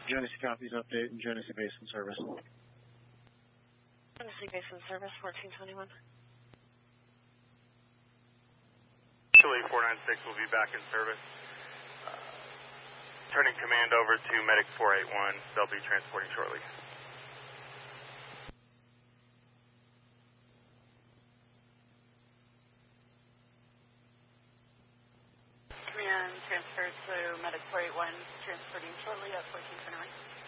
Genesee copies update and Genesee base in service. Genesee base in service, 1421. Chile 496 will be back in service. Turning command over to Medic 481. They'll be transporting shortly. Command transferred to Medic 481, transporting shortly at 1421.